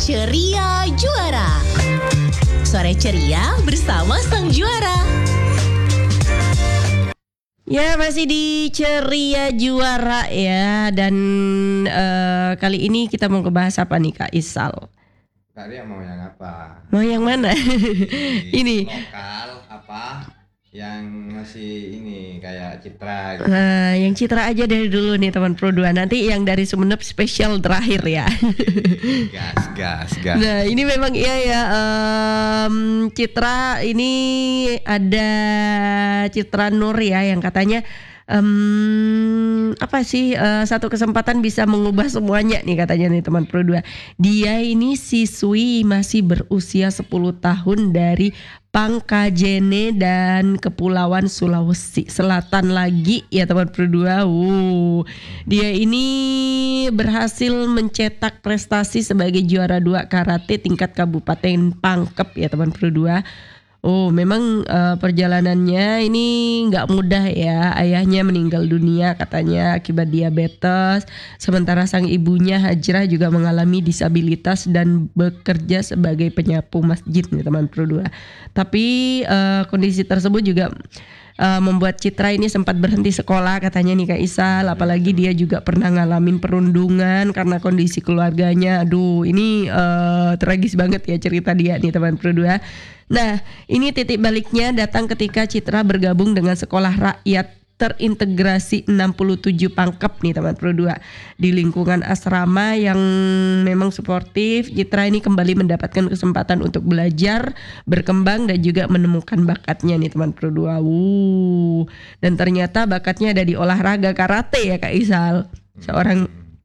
Ceria Juara. Sore ceria bersama sang juara. Ya, masih di Ceria Juara ya. Dan kali ini kita mau ngebahas apa nih Kak Isal? Kak Ria mau yang apa? Mau yang mana? Ini lokal apa? Yang masih ini kayak Citra gitu. Nah, yang Citra aja dari dulu nih teman Pro 2. Nanti yang dari Sumeneb spesial terakhir ya. Gas. Nah, ini memang iya ya, Citra ini ada Citra Nur ya yang katanya apa sih satu kesempatan bisa mengubah semuanya nih katanya nih teman Pro 2. Dia ini siswi masih berusia 10 tahun dari Pangkajene dan Kepulauan Sulawesi Selatan lagi ya teman Pro 2. Dia ini berhasil mencetak prestasi sebagai juara 2 karate tingkat Kabupaten Pangkep ya teman Pro 2. Memang perjalanannya ini nggak mudah ya. Ayahnya meninggal dunia katanya akibat diabetes. Sementara sang ibunya Hajrah juga mengalami disabilitas dan bekerja sebagai penyapu masjid nih teman Pro 2. Tapi kondisi tersebut juga membuat Citra ini sempat berhenti sekolah katanya nih Kak Isal. Apalagi dia juga pernah ngalamin perundungan karena kondisi keluarganya. Aduh, ini tragis banget ya cerita dia nih teman Pro 2. Nah, ini titik baliknya datang ketika Citra bergabung dengan sekolah rakyat terintegrasi 67 Pangkep nih teman Pro 2. Di lingkungan asrama yang memang suportif, Citra ini kembali mendapatkan kesempatan untuk belajar, berkembang dan juga menemukan bakatnya nih teman Pro 2. Dan ternyata bakatnya ada di olahraga karate ya Kak Isal. Seorang